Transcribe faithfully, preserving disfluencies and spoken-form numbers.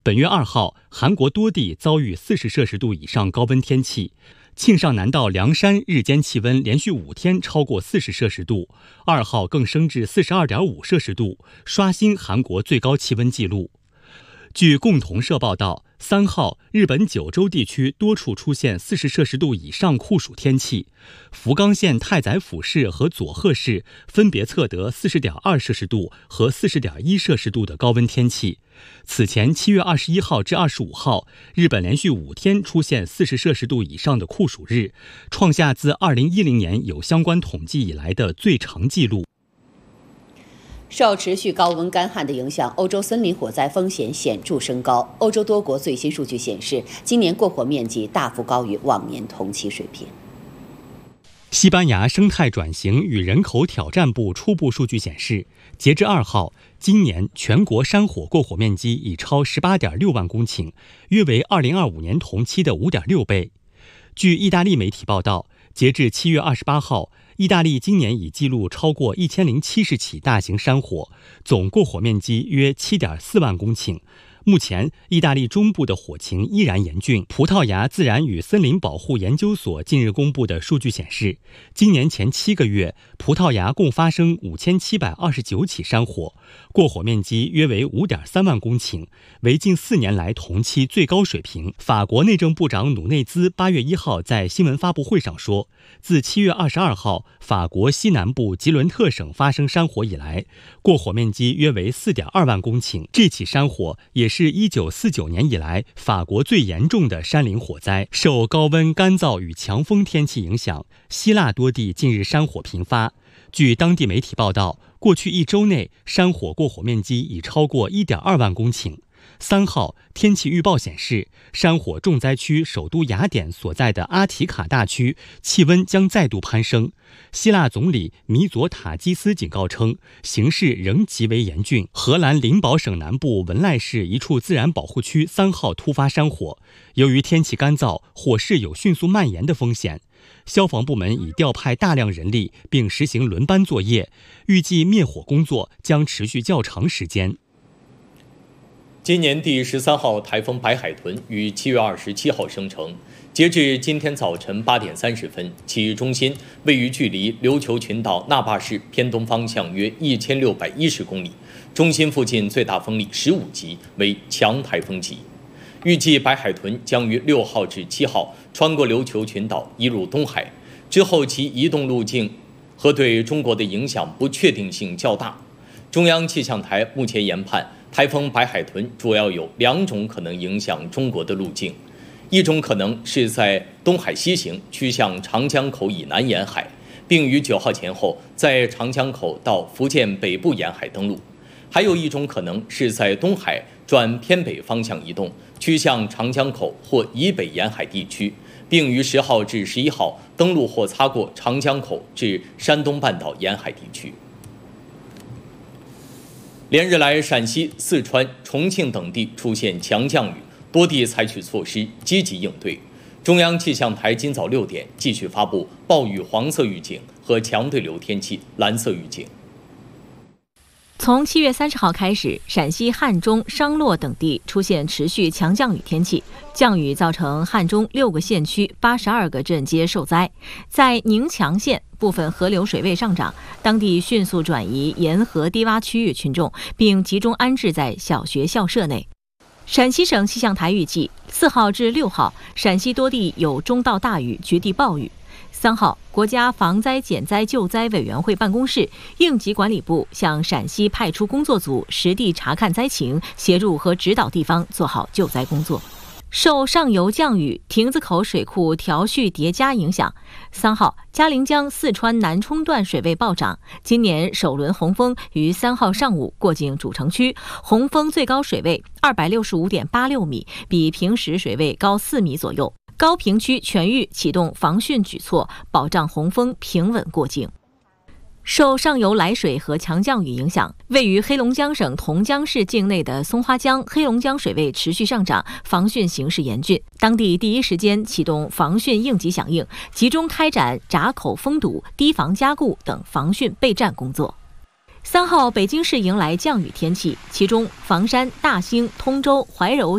本月二号，韩国多地遭遇四十摄氏度以上高温天气。庆尚南道凉山日间气温连续五天超过四十摄氏度，二号更升至四十二点五摄氏度，刷新韩国最高气温纪录。据共同社报道，三号，日本九州地区多处出现四十摄氏度以上酷暑天气，福冈县太宰府市和佐贺市分别测得四十点二摄氏度和四十点一摄氏度的高温天气。此前七月二十一号至二十五号，日本连续五天出现四十摄氏度以上的酷暑日，创下自二零一零年有相关统计以来的最长纪录。 受持续高温干旱的影响，欧洲森林火灾风险显著升高。欧洲多国最新数据显示，今年过火面积大幅高于往年同期水平。 西班牙生态转型与人口挑战部初步数据显示，截至二号，今年全国山火过火面积已超 十八点六万公顷，约为二零二五年同期的 五点六倍。据意大利媒体报道，截至七月二十八号，意大利今年已记录超过一千零七十起大型山火，总过火面积约 七点四万公顷。目前，意大利中部的火情依然严峻。葡萄牙自然与森林保护研究所近日公布的数据显示，今年前七个月，葡萄牙共发生五千七百二十九起山火，过火面积约为 五点三万公顷，为近四年来同期最高水平。法国内政部长努内兹八月一号在新闻发布会上说，自七月二十二号法国西南部吉伦特省发生山火以来，过火面积约为 四点二万公顷。这起山火也是一九四九年以来法国最严重的山林火灾。受高温、干燥与强风天气影响，希腊多地近日山火频发。据当地媒体报道，过去一周内山火过火面积已超过 一点二万公顷。三号，天气预报显示，山火重灾区首都雅典所在的阿提卡大区气温将再度攀升。希腊总理米佐塔基斯警告称，形势仍极为严峻。荷兰灵堡省南部文赖市一处自然保护区三号突发山火，由于天气干燥，火势有迅速蔓延的风险。消防部门已调派大量人力，并实行轮班作业，预计灭火工作将持续较长时间。 今年第十三号台风白海豚于七月二十七号生成，截至今天早晨八点三十分，其中心位于距离琉球群岛那霸市偏东方向约一千六百一十公里，中心附近最大风力十五级，为强台风级。预计白海豚将于六号至七号穿过琉球群岛移入东海，之后其移动路径和对中国的影响不确定性较大。中央气象台目前研判，台风白海豚主要有两种可能影响中国的路径，一种可能是在东海西行，趋向长江口以南沿海，并于九号前后在长江口到福建北部沿海登陆；还有一种可能是在东海转偏北方向移动，趋向长江口或以北沿海地区，并于十号至十一号登陆或擦过长江口至山东半岛沿海地区。连日来，陕西、四川、重庆等地出现强降雨，多地采取措施积极应对。中央气象台今早六点继续发布暴雨黄色预警和强对流天气蓝色预警。 从七月三十号开始，陕西汉中、商洛等地出现持续强降雨天气，降雨造成汉中六个县区八十二个镇街受灾。在宁强县，部分河流水位上涨，当地迅速转移沿河低洼区域群众，并集中安置在小学校舍内。陕西省气象台预计，四号至六号，陕西多地有中到大雨、局地暴雨。三号，国家防灾减灾救灾委员会办公室、应急管理部向陕西派出工作组实地查看灾情，协助和指导地方做好救灾工作。受上游降雨、亭子口水库调蓄叠加影响，三号，嘉陵江四川南冲段水位暴涨。今年首轮洪峰于三号上午过境主城区，洪峰最高水位二百六十五点八六米，比平时水位高四米左右。高平区全域启动防汛举措，保障洪峰平稳过境。受上游来水和强降雨影响，位于黑龙江省同江市境内的松花江、黑龙江水位持续上涨，防汛形势严峻。当地第一时间启动防汛应急响应，集中开展闸口封堵、堤防加固等防汛备战工作。三号，北京市迎来降雨天气，其中房山、大兴、通州、怀柔